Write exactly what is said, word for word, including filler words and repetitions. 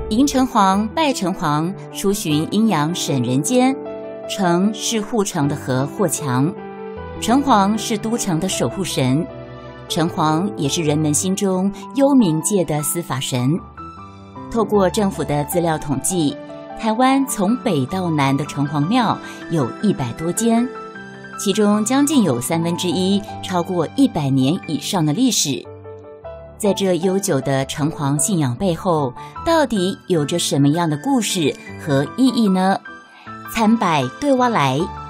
迎城隍、拜城隍，出巡阴阳审人间。城是护城的河或墙，城隍是都城的守护神，城隍也是人们心中幽冥界的司法神。透过政府的资料统计，台湾从北到南的城隍庙有一百多间，其中将近有三分之一超过一百年以上的历史。在这悠久的城隍信仰背后，到底有着什么样的故事和意义呢？参拜对我来。